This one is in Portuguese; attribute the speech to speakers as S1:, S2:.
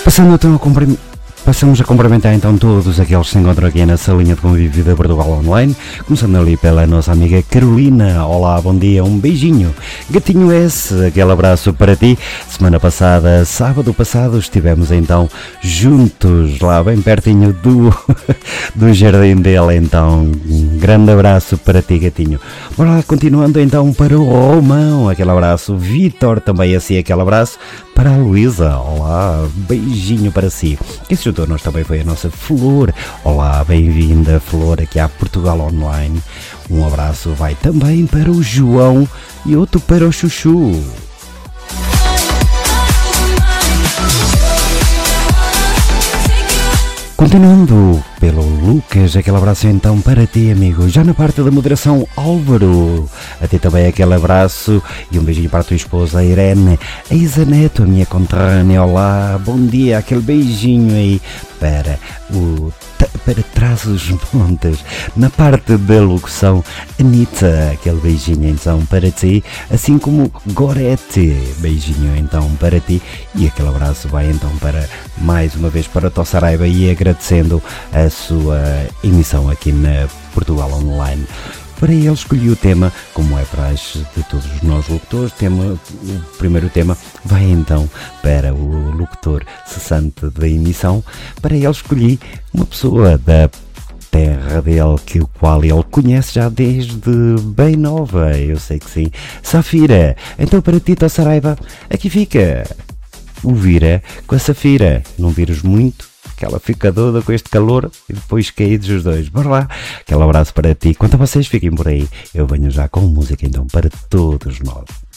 S1: Passando então a Passamos a cumprimentar então todos aqueles que se encontram aqui na salinha de convívio da Portugal Online, começando ali pela nossa amiga Carolina. Olá, bom dia, um beijinho. Gatinho S, aquele abraço para ti. Semana passada, sábado passado, estivemos então juntos lá bem pertinho do jardim dele, então um grande abraço para ti, gatinho. Bora lá, continuando então para o Romão, aquele abraço. Vitor, também assim aquele abraço. Para a Luísa, olá, beijinho para si. Quem se juntou a nós também foi a nossa Flor. Olá, bem-vinda, Flor, aqui à Portugal Online. Um abraço vai também para o João e outro para o Chuchu. Continuando pelo Lucas, aquele abraço então para ti, amigo. Já na parte da moderação, Álvaro, a ti também aquele abraço e um beijinho para a tua esposa, a Irene. A Isa Neto, a minha conterrânea, olá, bom dia, aquele beijinho aí para Trás-os-Montes. Na parte da locução, Anitta, aquele beijinho então para ti, assim como Gorete, beijinho então para ti, e aquele abraço vai então para, mais uma vez, para Tossaraiba, e agradecendo a sua emissão aqui na Portugal Online. Para ele escolhi o tema, como é praxe de todos nós locutores, o primeiro tema vai então para o locutor cessante da emissão. Para ele escolhi uma pessoa da terra dele, que o qual ele conhece já desde bem nova, eu sei que sim, Safira. Então para ti, Saraiva, aqui fica o Vira com a Safira. Não vires muito, que ela fica doida com este calor e depois caídos os dois. Bora lá, aquele abraço para ti. Quanto a vocês, fiquem por aí. Eu venho já com música então para todos nós.